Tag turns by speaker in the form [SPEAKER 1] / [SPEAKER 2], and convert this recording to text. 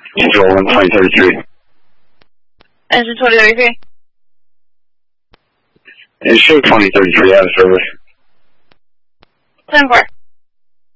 [SPEAKER 1] Angel 2033.
[SPEAKER 2] Engine 2033.
[SPEAKER 1] It shows 2033 out of service.
[SPEAKER 2] 10-4.